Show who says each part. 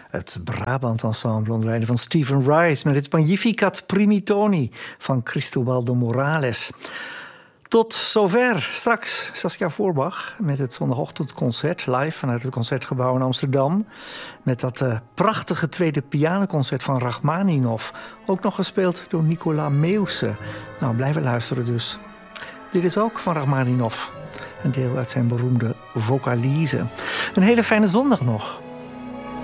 Speaker 1: Het Brabant Ensemble onder leiding van Stephen Rice met het Magnificat Primitoni van Cristóbal de Morales. Tot zover. Straks Saskia Voorbach met het zondagochtendconcert live vanuit het Concertgebouw in Amsterdam. Met dat prachtige tweede pianoconcert van Rachmaninov. Ook nog gespeeld door Nicola Meeuwse. Nou, blijven luisteren dus. Dit is ook van Rachmaninov. Een deel uit zijn beroemde Vocalise. Een hele fijne zondag nog.